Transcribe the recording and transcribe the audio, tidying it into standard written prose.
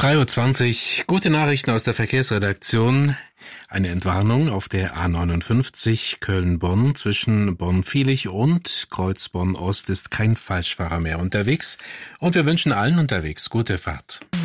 3:20 Uhr. Gute Nachrichten aus der Verkehrsredaktion. Eine Entwarnung auf der A59 Köln-Bonn. Zwischen Bonn-Viehlich und Kreuz Bonn-Ost ist kein Falschfahrer mehr unterwegs. Und wir wünschen allen unterwegs gute Fahrt.